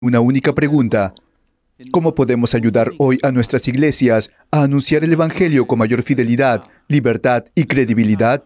Una única pregunta. ¿Cómo podemos ayudar hoy a nuestras iglesias a anunciar el Evangelio con mayor fidelidad, libertad y credibilidad?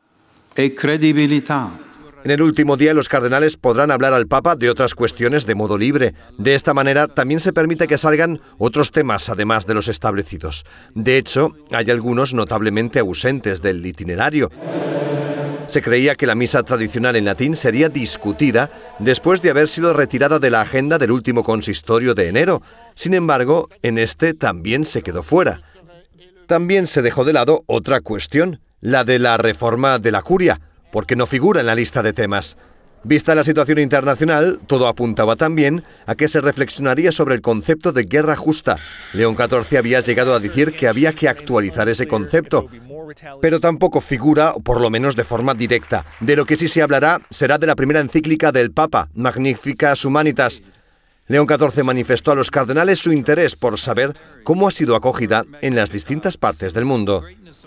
En el último día, los cardenales podrán hablar al Papa de otras cuestiones de modo libre. De esta manera, también se permite que salgan otros temas, además de los establecidos. De hecho, hay algunos notablemente ausentes del itinerario. Se creía que la misa tradicional en latín sería discutida después de haber sido retirada de la agenda del último consistorio de enero. Sin embargo, en este también se quedó fuera. También se dejó de lado otra cuestión, la de la reforma de la curia, porque no figura en la lista de temas. Vista la situación internacional, todo apuntaba también a que se reflexionaría sobre el concepto de guerra justa. León XIV había llegado a decir que había que actualizar ese concepto, pero tampoco figura, por lo menos de forma directa. De lo que sí se hablará será de la primera encíclica del Papa, Magnificat Humanitas. León XIV manifestó a los cardenales su interés por saber cómo ha sido acogida en las distintas partes del mundo.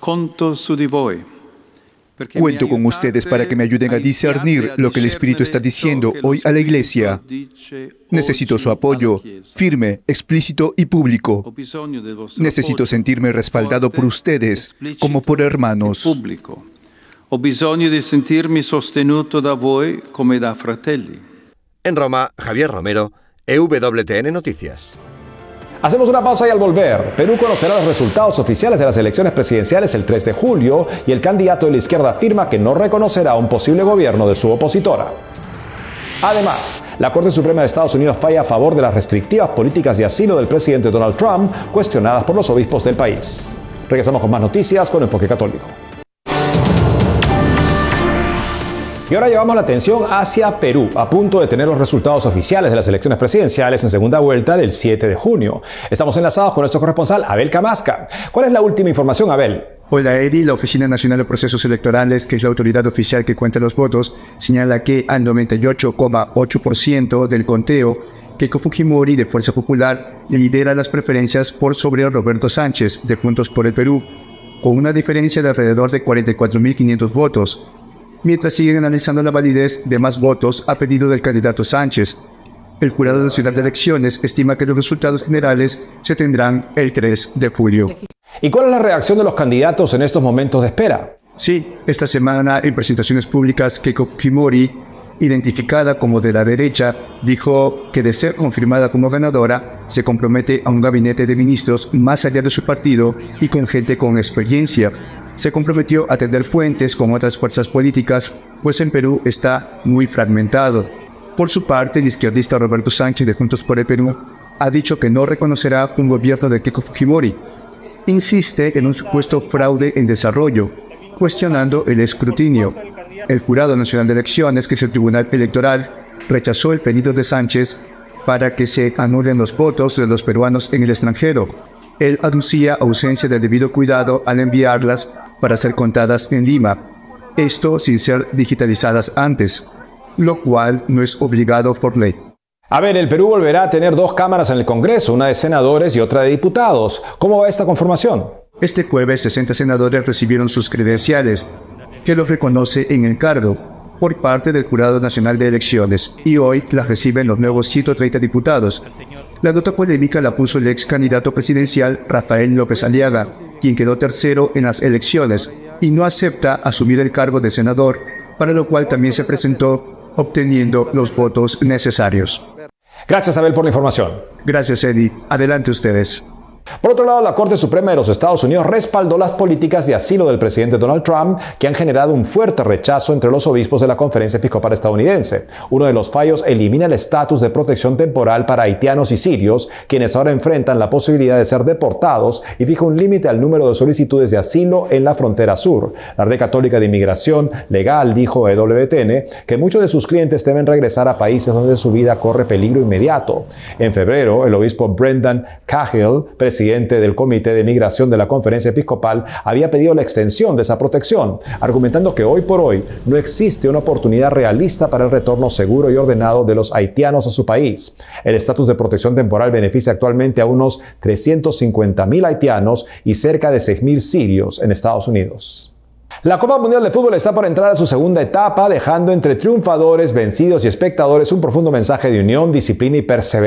Cuento con ustedes para que me ayuden a discernir lo que el Espíritu está diciendo hoy a la Iglesia. Necesito su apoyo, firme, explícito y público. Necesito sentirme respaldado por ustedes, como por hermanos. Ho bisogno di sentirmi sostenuto da voi come da fratelli. En Roma, Javier Romero, EWTN Noticias. Hacemos una pausa y al volver, Perú conocerá los resultados oficiales de las elecciones presidenciales el 3 de julio y el candidato de la izquierda afirma que no reconocerá un posible gobierno de su opositora. Además, la Corte Suprema de Estados Unidos falla a favor de las restrictivas políticas de asilo del presidente Donald Trump, cuestionadas por los obispos del país. Regresamos con más noticias con Enfoque Católico. Y ahora llevamos la atención hacia Perú, a punto de tener los resultados oficiales de las elecciones presidenciales en segunda vuelta del 7 de junio. Estamos enlazados con nuestro corresponsal, Abel Camasca. ¿Cuál es la última información, Abel? Hola, Eddie. La Oficina Nacional de Procesos Electorales, que es la autoridad oficial que cuenta los votos, señala que al 98,8% del conteo, Keiko Fujimori, de Fuerza Popular, lidera las preferencias por sobre Roberto Sánchez, de Juntos por el Perú, con una diferencia de alrededor de 44.500 votos. Mientras siguen analizando la validez de más votos a pedido del candidato Sánchez. El Jurado Nacional de Elecciones estima que los resultados generales se tendrán el 3 de julio. ¿Y cuál es la reacción de los candidatos en estos momentos de espera? Sí, esta semana en presentaciones públicas, Keiko Fujimori, identificada como de la derecha, dijo que de ser confirmada como ganadora, se compromete a un gabinete de ministros más allá de su partido y con gente con experiencia. Se comprometió a tender puentes con otras fuerzas políticas, pues en Perú está muy fragmentado. Por su parte, el izquierdista Roberto Sánchez, de Juntos por el Perú, ha dicho que no reconocerá un gobierno de Keiko Fujimori. Insiste en un supuesto fraude en desarrollo, cuestionando el escrutinio. El Jurado Nacional de Elecciones, que es el Tribunal Electoral, rechazó el pedido de Sánchez para que se anulen los votos de los peruanos en el extranjero. Él aducía ausencia de debido cuidado al enviarlas para ser contadas en Lima, esto sin ser digitalizadas antes, lo cual no es obligado por ley. A ver, el Perú volverá a tener dos cámaras en el Congreso, una de senadores y otra de diputados. ¿Cómo va esta conformación? Este jueves, 60 senadores recibieron sus credenciales, que los reconoce en el cargo, por parte del Jurado Nacional de Elecciones, y hoy las reciben los nuevos 130 diputados. La nota polémica la puso el ex candidato presidencial Rafael López Aliaga, quien quedó tercero en las elecciones y no acepta asumir el cargo de senador, para lo cual también se presentó obteniendo los votos necesarios. Gracias, Abel, por la información. Gracias, Eddie. Adelante ustedes. Por otro lado, la Corte Suprema de los Estados Unidos respaldó las políticas de asilo del presidente Donald Trump, que han generado un fuerte rechazo entre los obispos de la Conferencia Episcopal estadounidense. Uno de los fallos elimina el estatus de protección temporal para haitianos y sirios, quienes ahora enfrentan la posibilidad de ser deportados, y fija un límite al número de solicitudes de asilo en la frontera sur. La Red Católica de Inmigración Legal dijo a EWTN que muchos de sus clientes deben regresar a países donde su vida corre peligro inmediato. En febrero, el obispo Brendan Cahill, presidente del Comité de Migración de la Conferencia Episcopal, había pedido la extensión de esa protección, argumentando que hoy por hoy no existe una oportunidad realista para el retorno seguro y ordenado de los haitianos a su país. El estatus de protección temporal beneficia actualmente a unos 350,000 haitianos y cerca de 6,000 sirios en Estados Unidos. La Copa Mundial de Fútbol está por entrar a su segunda etapa, dejando entre triunfadores, vencidos y espectadores un profundo mensaje de unión, disciplina y perseverancia.